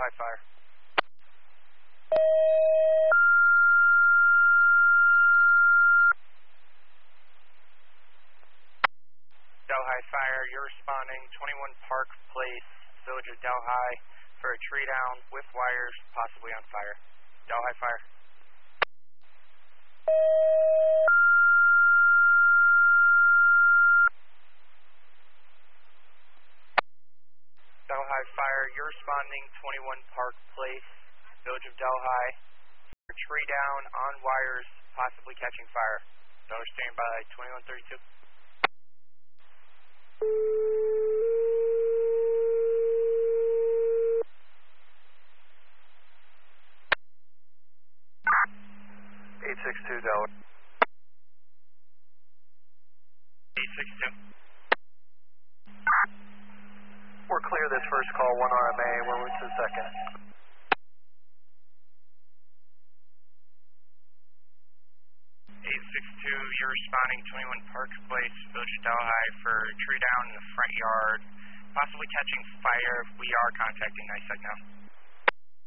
Delhi Fire. Delhi Fire, you're responding 21 Park Place, Village of Delhi, for a tree down with wires possibly on fire. Delhi Fire. Delhi Fire, you're responding 21 Park Place, Village of Delhi, for a tree down on wires possibly catching fire. Delhi standing by 2132. Delhi. 862. We're clear this first call, 1 RMA, we'll move to the second. 862, you're responding 21 Park Place, Village of Delhi, for a tree down in the front yard, possibly catching fire. We are contacting NICEAG now.